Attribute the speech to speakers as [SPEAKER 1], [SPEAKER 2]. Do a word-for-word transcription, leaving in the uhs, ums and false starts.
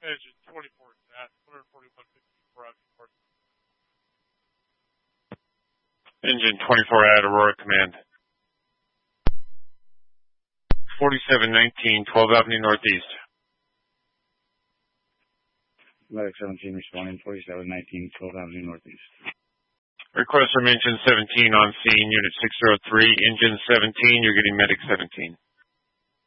[SPEAKER 1] Engine twenty-four at one forty-one fifty-four out of
[SPEAKER 2] Engine twenty-four at Aurora Command. forty-seven nineteen, twelfth Avenue Northeast.
[SPEAKER 3] Medic seventeen responding, forty-seven nineteen, twelfth Avenue Northeast.
[SPEAKER 2] Request from Engine seventeen on scene, Unit six oh three. Engine seventeen, you're getting Medic seventeen.